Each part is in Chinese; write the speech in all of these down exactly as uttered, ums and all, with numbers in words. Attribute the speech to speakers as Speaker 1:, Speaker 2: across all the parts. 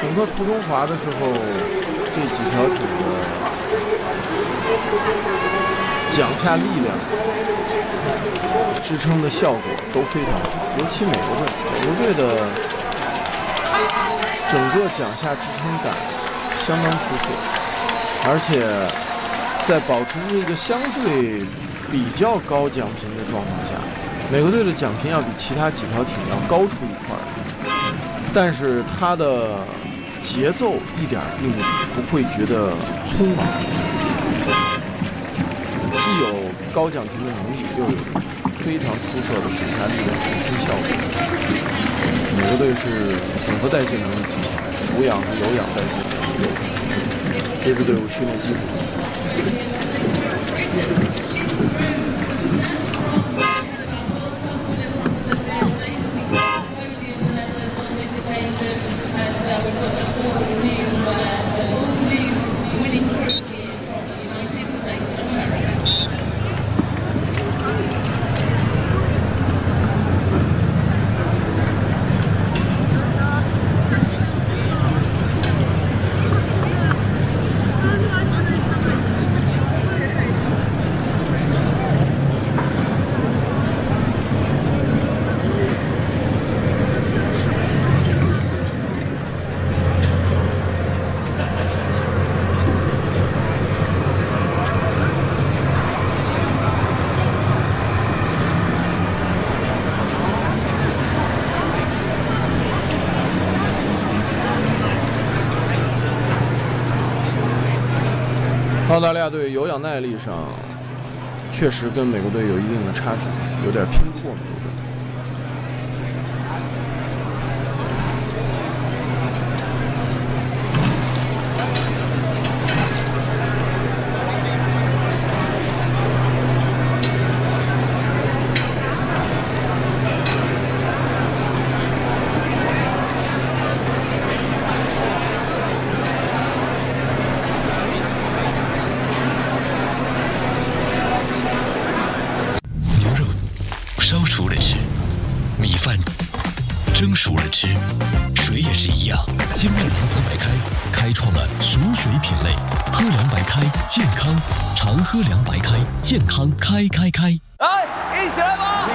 Speaker 1: 整个途中滑的时候，这几条艇的桨下力量支撑的效果都非常好，尤其美国队，美国队的整个桨下支撑感相当出色，而且在保持着一个相对比较高桨频的状况下，美国队的桨频要比其他几条艇要高出一块，但是它的节奏一点并不会觉得匆忙，既有高桨频的能力，又有非常出色的水下力量支撑效果。美国队是混合代谢能力极强，无氧和有氧代谢能力都强，这是队伍训练基础。澳大利亚队有氧耐力上确实跟美国队有一定的差距，有点拼不过美国队。
Speaker 2: 蒸熟了吃，水也是一样。精酿长河白开开创了熟水品类，喝凉白开，健康。常喝凉白开，健康开开开。
Speaker 3: 来，一起来吧！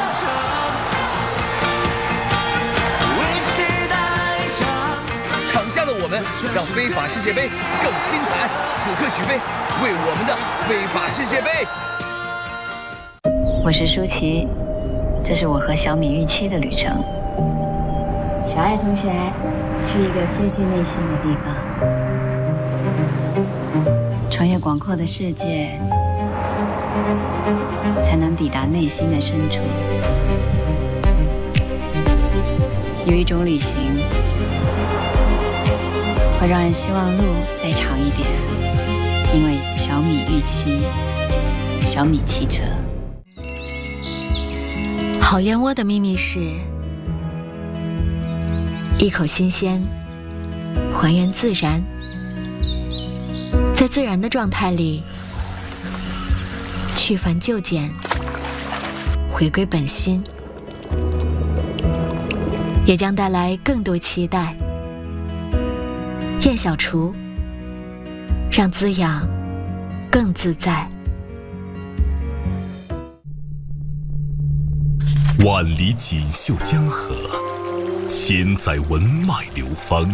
Speaker 3: 场下的我们让非法世界杯更精彩。此刻举杯，为我们的非法世界杯。
Speaker 4: 我是舒淇，这是我和小米预期的旅程。小爱同学，去一个接近内心的地方，穿越广阔的世界，才能抵达内心的深处。有一种旅行，会让人希望路再长一点，因为小米预期，小米汽车。好燕窝的秘密是一口新鲜，还原自然，在自然的状态里去繁就简，回归本心，也将带来更多期待。燕小厨，让滋养更自在。
Speaker 2: 万里锦绣江河，千载文脉流芳。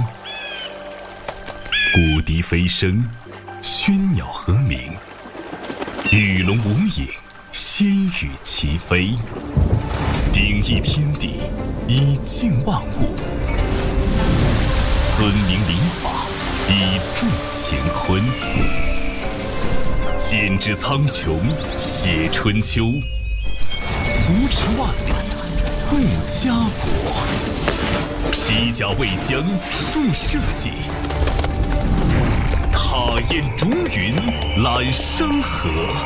Speaker 2: 古笛飞声，喧鸟和鸣，鱼龙无影，仙羽齐飞。鼎益天地，以静万物；尊明礼法，以助乾坤。剪纸苍穹，写春秋。扶持万里，护家国。披甲为将，树社稷。踏雁逐云，揽山河。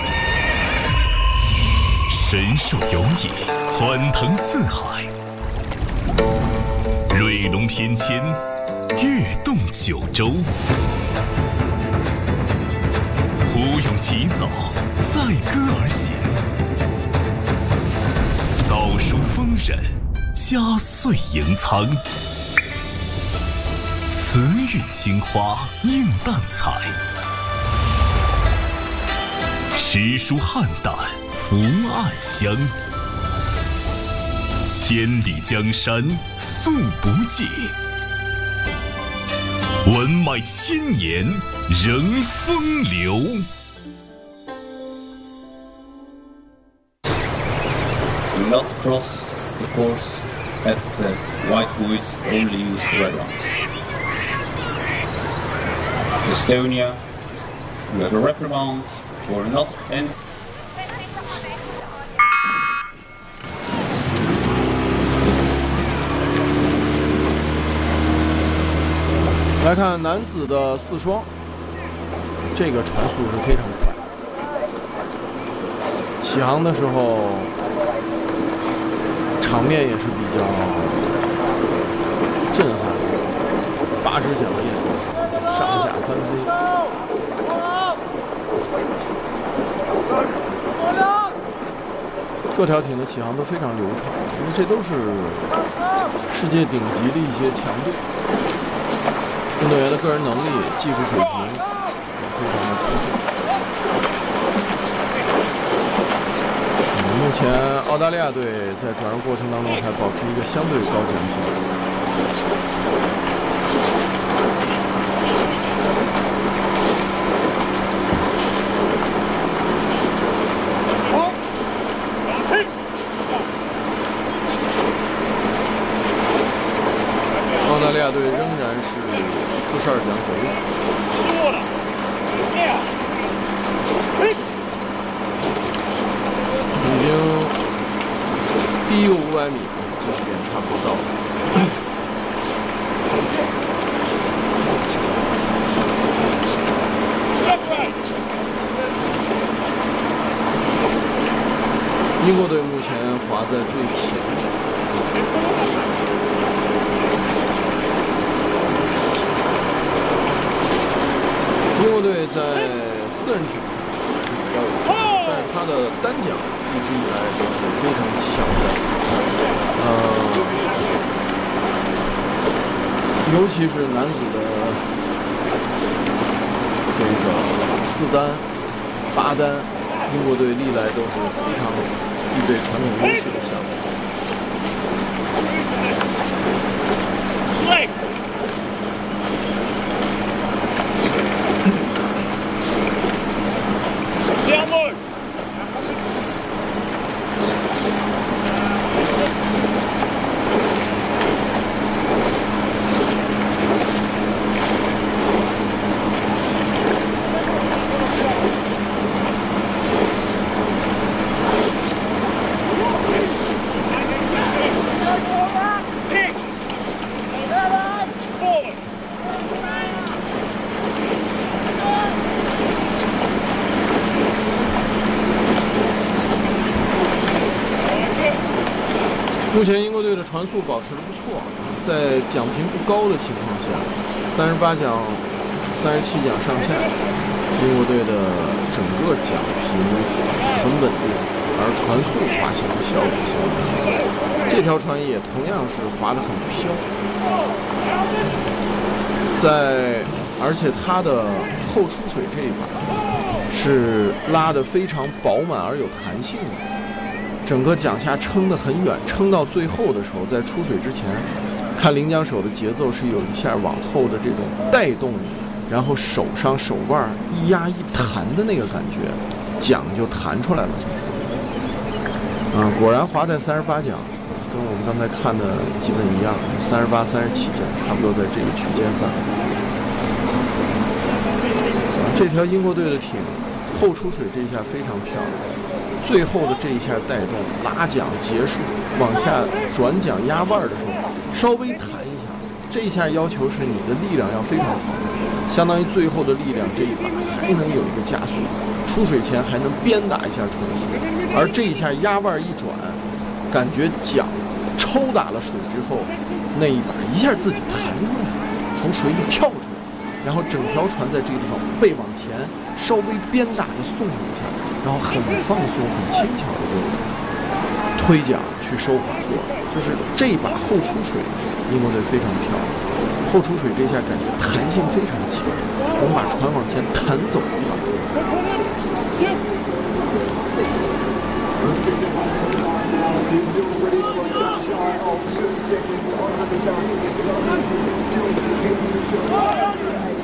Speaker 2: 神兽游弋，欢腾四海。瑞龙翩跹，跃动九州。胡勇起早，载歌而行。倒数丰稔，加岁迎苍。 慈韵青花映淡彩，诗书汉胆福暗香。千里江山诉不尽，文脉千年仍风流。
Speaker 5: Do not cross the course at the white woods only used red ones. Estonia, you have a reprimand for not en-
Speaker 1: 来看男子的四双，这个传速是非常快。起航的时候，场面也是比较震撼，八支桨叶上下翻飞。各条艇的起航都非常流畅，因为这都是世界顶级的一些强队。运动员的个人能力、技术水平非常的出色。嗯、目前澳大利亚队在转入过程当中还保持一个相对高奖品。澳大利亚队仍然是四十二奖左右，已经第一个五百米基本点差不多到了。英国队目前滑在最前。英国队在四人艇是比较有强，但是他的单桨一直以来都是非常强的，呃，尤其是男子的这个四单、八单，英国队历来都是非常具备传统优势的项目。目前英国队的传速保持得不错，在奖评不高的情况下，三十八奖、三十七奖上下，英国队的整个奖评很稳定，而传速滑行的效果相当好。这条船也同样是滑得很飘，在而且它的后出水这一把是拉得非常饱满而有弹性的。整个桨下撑得很远，撑到最后的时候，在出水之前，看领桨手的节奏是有一下往后的这种带动，然后手上手腕一压一弹的那个感觉，桨就弹出来了。啊，果然滑在三十八桨，跟我们刚才看的基本一样，三十八、三十七桨差不多在这个区间范围。啊，这条英国队的艇后出水这一下非常漂亮。最后的这一下带动拉桨结束，往下转桨压腕的时候，稍微弹一下，这一下要求是你的力量要非常好，相当于最后的力量这一把还能有一个加速，出水前还能鞭打一下船速，而这一下压腕一转，感觉桨抽打了水之后，那一把一下自己弹出来，从水里跳出来，然后整条船在这个地方背往前稍微鞭打着送一下。然后很放松、很轻巧的就推桨去收滑座，就是这一把后出水，英国队非常漂亮。 后出水这下感觉弹性非常强，我们把船往前弹走了。